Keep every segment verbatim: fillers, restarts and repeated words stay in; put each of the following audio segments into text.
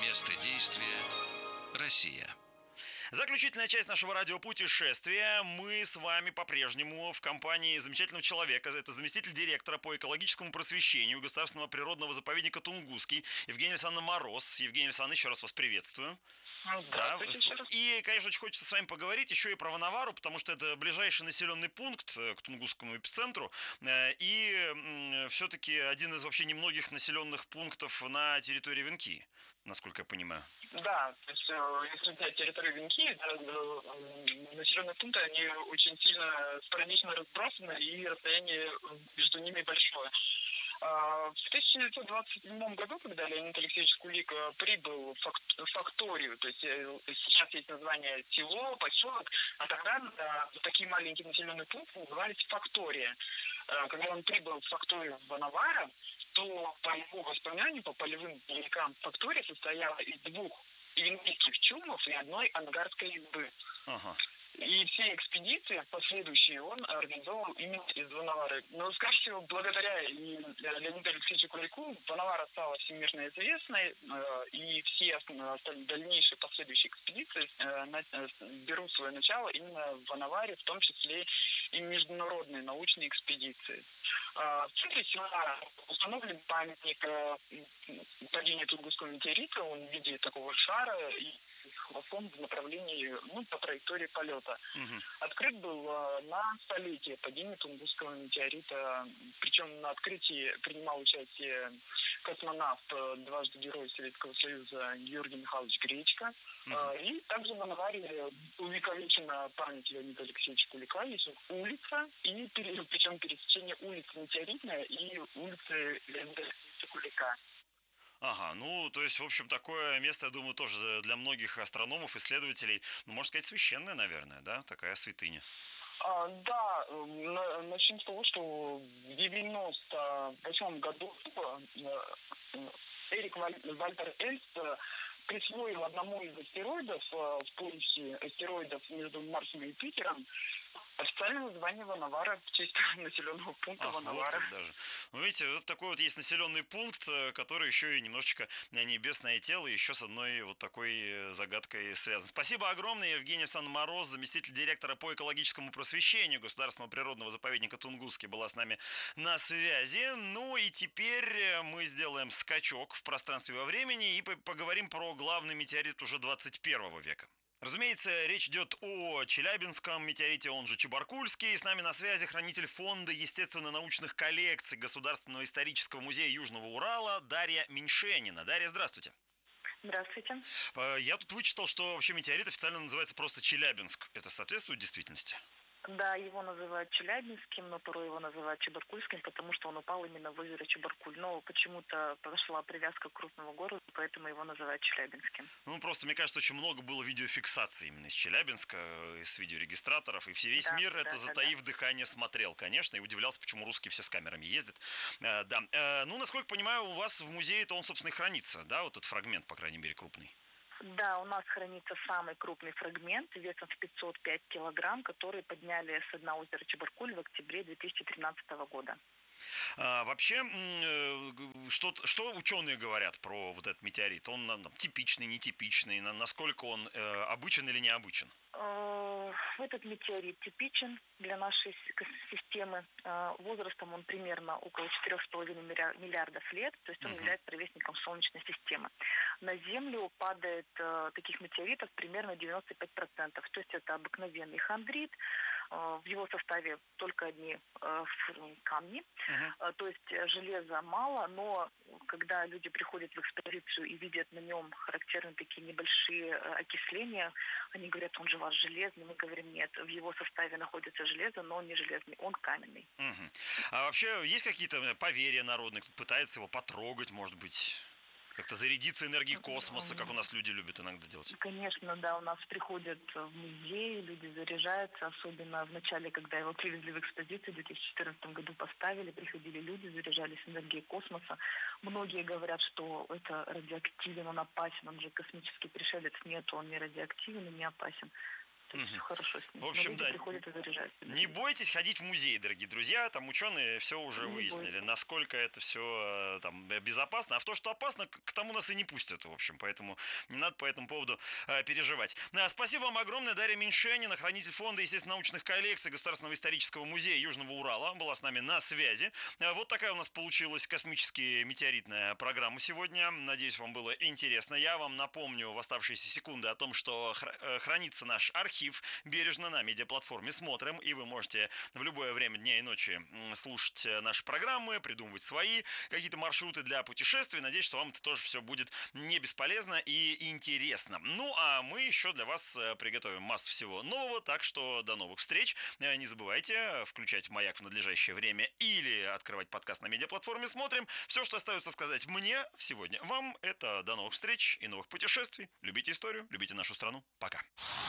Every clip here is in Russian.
Место действия – Россия. Заключительная часть нашего радиопутешествия. Мы с вами по-прежнему в компании замечательного человека. Это заместитель директора по экологическому просвещению Государственного природного заповедника Тунгусский Евгения Александровна Мороз. Евгения Александровна, еще раз вас приветствую. Да. И, конечно, очень хочется с вами поговорить еще и про Вонавару, потому что это ближайший населенный пункт к Тунгусскому эпицентру. И все-таки один из вообще немногих населенных пунктов на территории Венки, насколько я понимаю. Да, то есть если взять территорию Венки, населенные пункты, они очень сильно спорадично разбросаны, и расстояние между ними большое. В тысяча девятьсот двадцать седьмом году, когда Леонид Алексеевич Кулик прибыл в факторию, то есть сейчас есть название село, поселок, а тогда такие маленькие населенные пункты назывались фактория. Когда он прибыл в факторию Вонавара, то по его воспоминаниям, по полевым дневникам, фактория состояла из двух венкийских чумов и одной ангарской избы. Ага. И все экспедиции последующие он организовал именно из Вонавары. Но, скорее всего, благодаря и Леониду Алексеевичу Кулику Вонавара стала всемирно известной, и все дальнейшие последующие экспедиции берут свое начало именно в Вонаваре, в том числе и международные научные экспедиции. В центре села установлен памятник падения Тунгусского метеорита, он в виде такого шара и хвостом в направлении, ну, по траектории полета. Угу. Открыт был на столетие падения Тунгусского метеорита, причем на открытии принимал участие космонавт, дважды Герой Советского Союза Георгий Михайлович Гречко. Угу. И также в Вонаваре увековечена память Леонида Алексеевича Кулика, есть улица, и причем пересечение улицы Метеоритная и улицы Леонида Алексеевича Кулика. Ага, ну, то есть, в общем, такое место, я думаю, тоже для многих астрономов, исследователей, ну, можно сказать, священное, наверное, да, такая святыня. А, да, начнем с того, что в девяносто восьмом году Эрик Вальтер Эльст присвоил одному из астероидов в поясе астероидов между Марсом и Юпитером официальное название Вонавара в честь населенного пункта. Ах, Вонавара. Вот даже. Ну, видите, вот такой вот есть населенный пункт, который еще и немножечко небесное тело, еще с одной вот такой загадкой связан. Спасибо огромное, Евгений Александровна Мороз, заместитель директора по экологическому просвещению Государственного природного заповедника Тунгусский, была с нами на связи. Ну и теперь мы сделаем скачок в пространстве и во времени и поговорим про главный метеорит уже двадцать первого века. Разумеется, речь идет о Челябинском метеорите, он же Чебаркульский. С нами на связи хранитель фонда естественно-научных коллекций Государственного исторического музея Южного Урала Дарья Меньшенина. Дарья, здравствуйте. Здравствуйте. Я тут вычитал, что вообще метеорит официально называется просто Челябинск. Это соответствует действительности? Да, его называют Челябинским, но порой его называют Чебаркульским, потому что он упал именно в озеро Чебаркуль. Но почему-то пошла привязка к крупному городу, поэтому его называют Челябинским. Ну, просто, мне кажется, очень много было видеофиксаций именно из Челябинска, из видеорегистраторов, и все, весь да, мир да, это, да, затаив да. дыхание, смотрел, конечно, и удивлялся, почему русские все с камерами ездят. Э, да. Э, ну, насколько понимаю, у вас в музее-то он, собственно, и хранится, да, вот этот фрагмент, по крайней мере, крупный? Да, у нас хранится самый крупный фрагмент весом в пятьсот пять килограмм, который подняли с дна озера Чебаркуль в октябре две тысячи тринадцатого года. А, вообще, что, что ученые говорят про вот этот метеорит? Он там, типичный, нетипичный? Насколько он э, обычен или необычен? Этот метеорит типичен для нашей системы. Возрастом он примерно около четырех с половиной миллиардов лет, то есть он uh-huh. является ровесником Солнечной системы. На Землю падает таких метеоритов примерно девяносто пять процентов, то есть это обыкновенный хондрит, в его составе только одни камни, uh-huh. то есть железа мало, но когда люди приходят в экспозицию и видят на нем характерные такие небольшие окисления, они говорят, он же у вас железный, мы говорим, нет, в его составе находится железо, но он не железный, он каменный. Uh-huh. А вообще есть какие-то поверья народные, кто пытается его потрогать, может быть? Как-то зарядиться энергией космоса, как у нас люди любят иногда делать. Конечно, да, у нас приходят в музей, люди заряжаются, особенно в начале, когда его привезли в экспозицию, в две тысячи четырнадцатом году поставили, приходили люди, заряжались энергией космоса. Многие говорят, что это радиоактивен, он опасен, он же космический пришелец. Нет, он не радиоактивен и не опасен. То есть Мгм. хорошо с ним. В общем, Но люди да, приходят и заряжаются. не бойтесь ходить в музей, дорогие друзья. Там ученые все уже Не выяснили, бойтесь. насколько это все там э, безопасно. А в то, что опасно, к к тому нас и не пустят, в общем. Поэтому не надо по этому поводу э, переживать. А, спасибо вам огромное. Дарья Меньшенина, хранитель фонда естественно-научных коллекций Государственного исторического музея Южного Урала, была с нами на связи. А, вот такая у нас получилась космически метеоритная программа сегодня. Надеюсь, вам было интересно. Я вам напомню в оставшиеся секунды о том, что хра- э, хранится наш архив бережно на медиаплатформе «Смотрим», и вы можете в любое время дня и ночи м, слушать э, наши программы, придумывать свои какие-то маршруты для путешествий. Надеюсь, что вам это тоже все будет не бесполезно и интересно. Ну, а мы еще для вас э, приготовим массу всего нового, так что до новых встреч. Э, Не забывайте включать «Маяк» в надлежащее время или открывать подкаст на медиаплатформе «Смотрим». Все, что остается сказать мне сегодня вам, это до новых встреч и новых путешествий. Любите историю, любите нашу страну. Пока.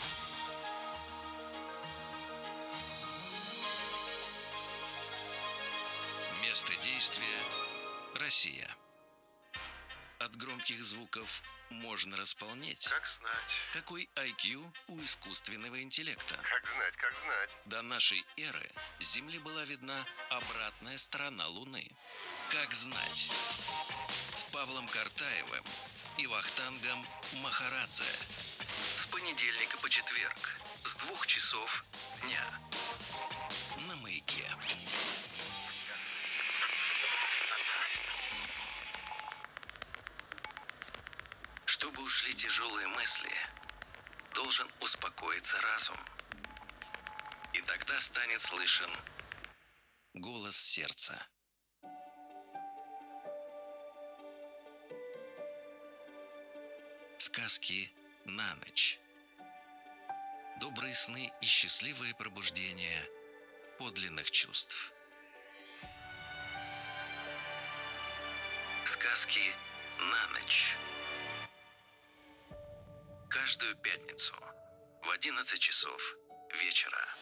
Место действия – Россия. От громких звуков можно располнеть. Как знать, Какой ай кью у искусственного интеллекта? как знать, как знать. До нашей эры Земле была видна обратная сторона Луны. Как знать? С Павлом Картаевым и Вахтангом Махарадзе. С понедельника по четверг с двух часов дня на Маяке. Чтобы ушли тяжелые мысли, должен успокоиться разум. И тогда станет слышен голос сердца. Сказки на ночь. Добрые сны и счастливое пробуждение подлинных чувств. Сказки на ночь. Каждую пятницу в одиннадцать часов вечера.